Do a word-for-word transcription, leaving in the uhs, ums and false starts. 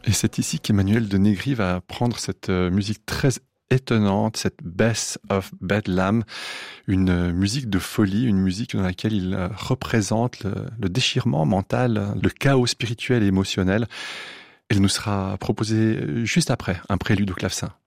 Et c'est ici qu'Emmanuel de Negri va prendre cette musique très étonnante, cette Bess of Bedlam, une musique de folie, une musique dans laquelle il représente le, le déchirement mental, le chaos spirituel et émotionnel. Elle nous sera proposée juste après un prélude au clavecin.